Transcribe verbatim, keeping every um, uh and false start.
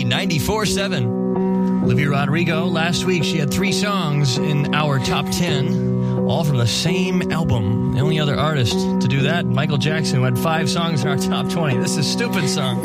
ninety-four seven. Olivia Rodrigo, last week she had three songs in our top ten, all from the same album. The only other artist to do that, Michael Jackson, who had five songs in our top twenty. This is Stupid Song.